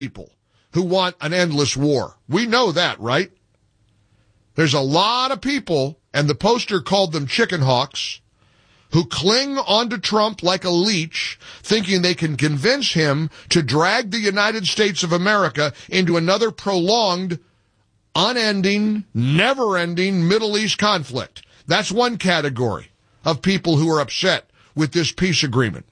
people who want an endless war. We know that, right? There's a lot of people, and the poster called them chicken hawks, who cling onto Trump like a leech, thinking they can convince him to drag the United States of America into another prolonged, unending, never-ending Middle East conflict. That's one category of people who are upset with this peace agreement.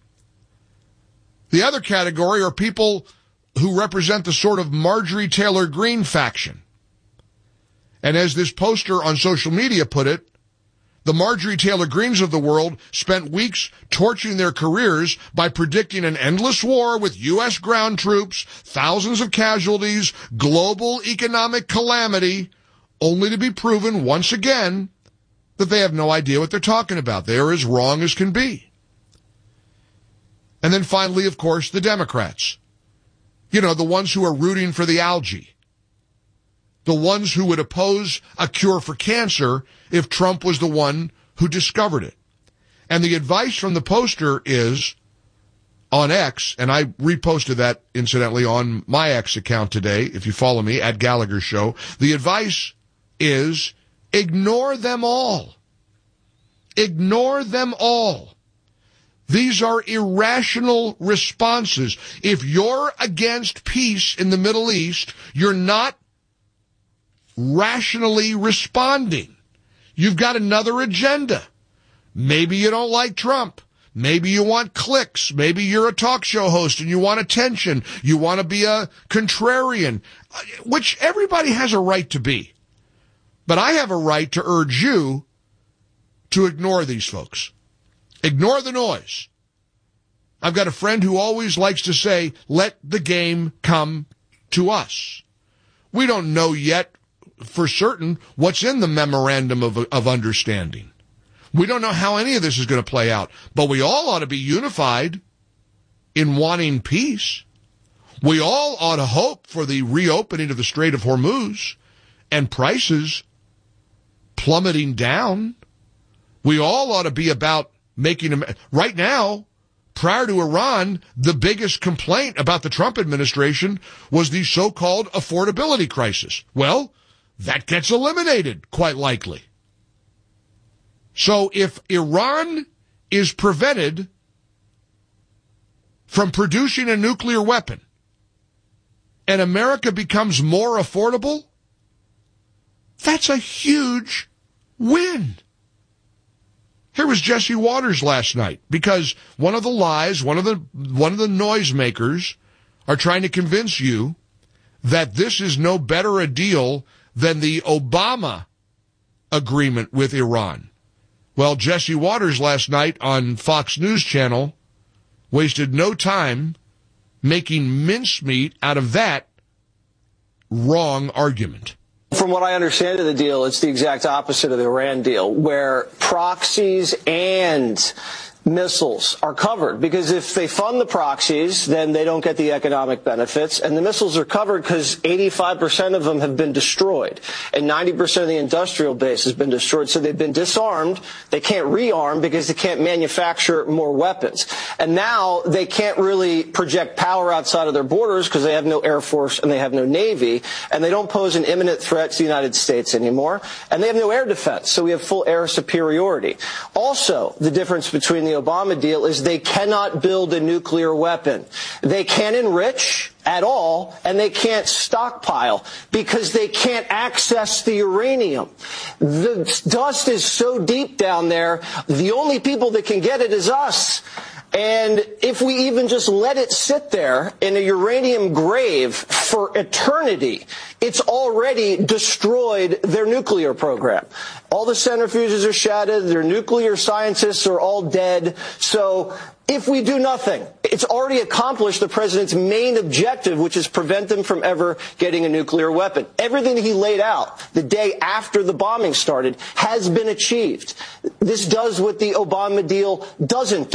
The other category are people who represent the sort of Marjorie Taylor Greene faction. And as this poster on social media put it, the Marjorie Taylor Greenes of the world spent weeks torching their careers by predicting an endless war with U.S. ground troops, thousands of casualties, global economic calamity, only to be proven once again that they have no idea what they're talking about. They are as wrong as can be. And then finally, of course, the Democrats. You know, the ones who are rooting for the algae. The ones who would oppose a cure for cancer if Trump was the one who discovered it. And the advice from the poster is on X, and I reposted that, incidentally, on my X account today, if you follow me, at Gallagher Show. The advice is ignore them all. Ignore them all. These are irrational responses. If you're against peace in the Middle East, you're not rationally responding. You've got another agenda. Maybe you don't like Trump. Maybe you want clicks. Maybe you're a talk show host and you want attention. You want to be a contrarian, which everybody has a right to be. But I have a right to urge you to ignore these folks. Ignore the noise. I've got a friend who always likes to say, let the game come to us. We don't know yet for certain what's in the memorandum of understanding. We don't know how any of this is going to play out, but we all ought to be unified in wanting peace. We all ought to hope for the reopening of the Strait of Hormuz and prices plummeting down. We all ought to be about making them. Right now, prior to Iran, the biggest complaint about the Trump administration was the so-called affordability crisis. Well, that gets eliminated, quite likely. So if Iran is prevented from producing a nuclear weapon and America becomes more affordable, that's a huge win. Here was Jesse Waters last night, because one of the lies, one of the noisemakers are trying to convince you that this is no better a deal than the Obama agreement with Iran. Well, Jesse Waters last night on Fox News Channel wasted no time making mincemeat out of that wrong argument. From what I understand of the deal, it's the exact opposite of the Iran deal, where proxies and missiles are covered, because if they fund the proxies, then they don't get the economic benefits, and the missiles are covered because 85% of them have been destroyed and 90% of the industrial base has been destroyed. So they've been disarmed. They can't rearm because they can't manufacture more weapons, and now they can't really project power outside of their borders because they have no air force and they have no navy, and they don't pose an imminent threat to the United States anymore, and they have no air defense, so we have full air superiority. Also, the difference between the Obama deal is they cannot build a nuclear weapon. They can't enrich at all, and they can't stockpile because they can't access the uranium. The dust is so deep down there, the only people that can get it is us. And if we even just let it sit there in a uranium grave for eternity, it's already destroyed their nuclear program. All the centrifuges are shattered. Their nuclear scientists are all dead. So if we do nothing, it's already accomplished the president's main objective, which is prevent them from ever getting a nuclear weapon. Everything that he laid out the day after the bombing started has been achieved. This does what the Obama deal doesn't do.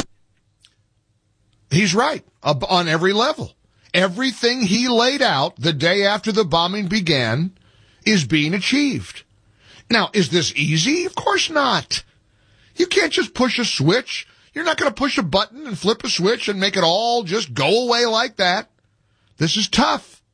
He's right on every level. Everything he laid out the day after the bombing began is being achieved. Now, is this easy? Of course not. You can't just push a switch. You're not going to push a button and flip a switch and make it all just go away like that. This is tough.